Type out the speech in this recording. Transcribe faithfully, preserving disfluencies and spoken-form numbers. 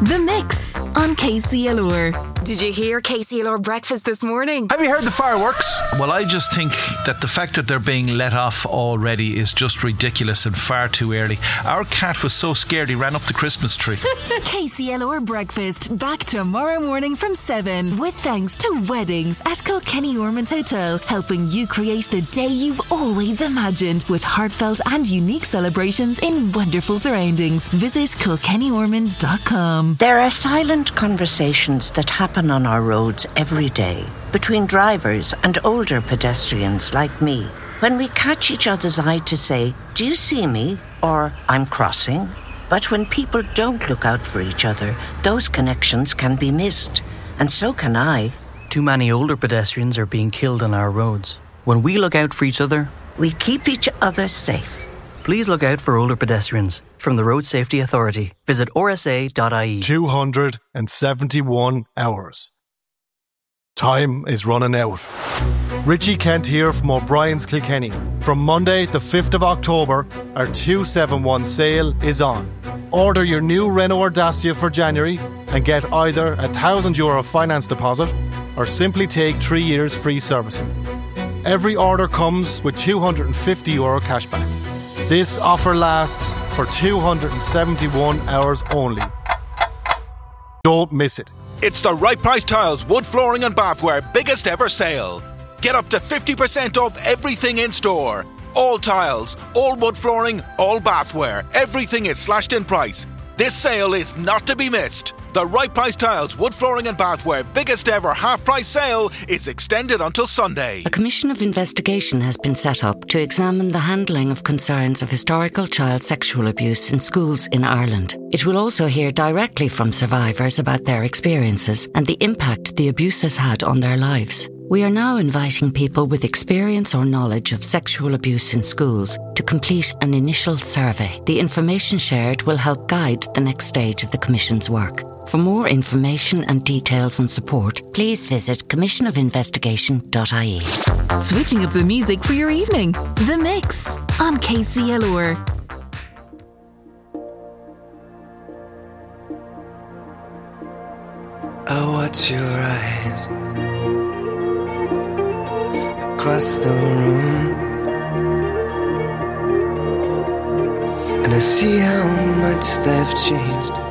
The Mix on K C L R. Did you hear K C L R breakfast this morning? Have you heard the fireworks? Well, I just think that the fact that they're being let off already is just ridiculous and far too early. Our cat was so scared he ran up the Christmas tree. K C L R breakfast back tomorrow morning from seven with thanks to Weddings at Kilkenny Ormond Hotel, helping you create the day you've always imagined with heartfelt and unique celebrations in wonderful surroundings. Visit kilkenny ormond dot com. There are silent conversations that happen on our roads every day between drivers and older pedestrians like me. When we catch each other's eye to say, "Do you see me?" or "I'm crossing." But when people don't look out for each other, those connections can be missed. And so can I. Too many older pedestrians are being killed on our roads. When we look out for each other, we keep each other safe. Please look out for older pedestrians. From the Road Safety Authority. Visit r s a dot i e. two hundred seventy-one hours. Time is running out. Richie Kent here from O'Brien's Kilkenny. From Monday, the fifth of October, our two seventy-one sale is on. Order your new Renault or Dacia for January and get either a one thousand euro finance deposit or simply take three years free servicing. Every order comes with two hundred fifty euro cashback. This offer lasts for two hundred seventy-one hours only. Don't miss it. It's the Right Price Tiles Wood Flooring and Bathware biggest ever sale. Get up to fifty percent off everything in store. All tiles, all wood flooring, all bathware. Everything is slashed in price. This sale is not to be missed. The Right Price Tiles Wood Flooring and Bathware biggest ever half price sale is extended until Sunday. A commission of investigation has been set up to examine the handling of concerns of historical child sexual abuse in schools in Ireland. It will also hear directly from survivors about their experiences and the impact the abuse has had on their lives. We are now inviting people with experience or knowledge of sexual abuse in schools to complete an initial survey. The information shared will help guide the next stage of the Commission's work. For more information and details and support, please visit commission of investigation dot i e. Switching up the music for your evening. The Mix on K C L R. I watch your eyes across the room, and I see how much they've changed.